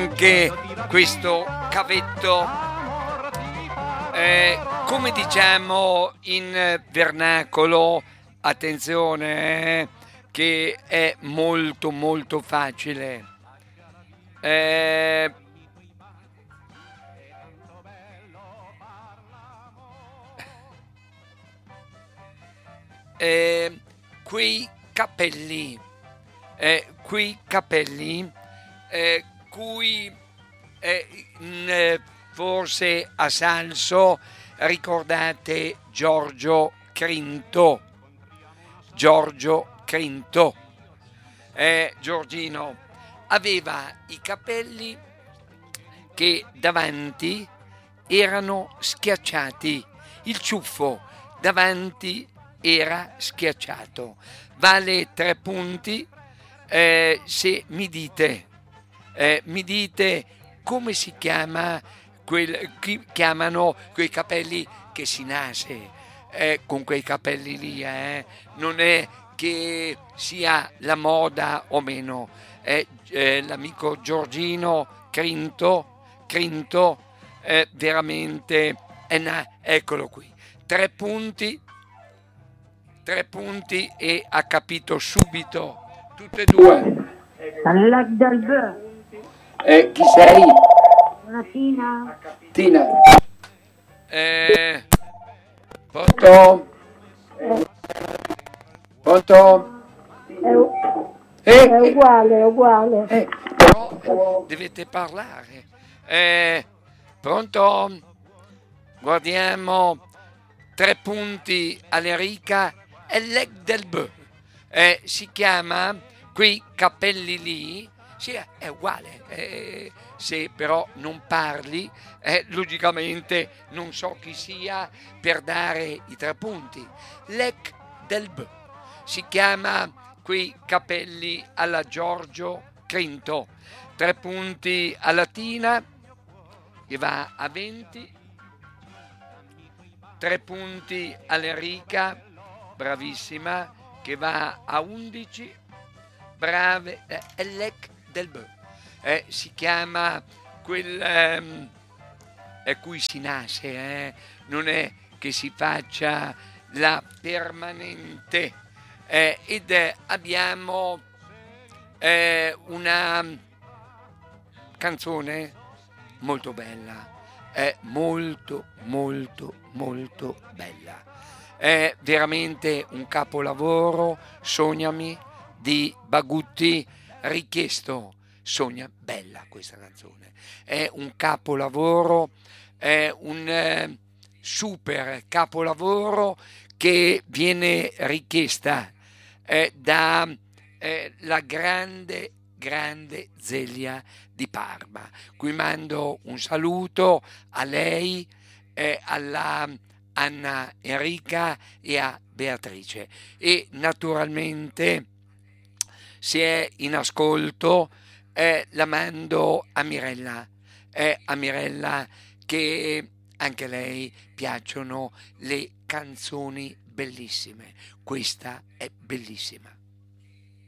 anche questo cavetto, come diciamo in vernacolo, attenzione, che è molto molto facile. Quei capelli, cui forse a Salso ricordate Giorgio Crinto. Giorgino aveva i capelli che davanti erano schiacciati, il ciuffo davanti era schiacciato. Vale 3 punti se mi dite come si chiamano quei capelli che si nasce con quei capelli lì, non è che sia la moda o meno, è l'amico Giorgino Crinto, veramente eccolo qui, 3 punti e ha capito subito tutte e due. Al lac d'Albert. Chi sei? Una Tina. Tina. Pronto? È uguale. Però dovete parlare. Pronto? Guardiamo. 3 punti all'Enrica e l'Ec del Bœuf. Si chiama quei capelli lì. Sì, è uguale. Se però non parli, logicamente non so chi sia per dare i 3 punti. L'Ec del Bœuf. Si chiama quei capelli alla Giorgio Crinto. 3 punti alla Tina, che va a 20. 3 punti all'Enrica, bravissima, che va a 11. Brave, l'Ec del Bœuf. Si chiama quel cui si nasce, non è che si faccia la permanente. Ed abbiamo una canzone molto bella, è molto bella, è veramente un capolavoro. Sognami di Bagutti, richiesto. Sogna bella questa canzone, è un capolavoro, è un super capolavoro che viene richiesta da la grande Zelia di Parma, cui mando un saluto a lei, alla Anna Enrica e a Beatrice, e naturalmente se è in ascolto la mando a Mirella, che anche a lei piacciono le canzoni bellissime, questa è bellissima.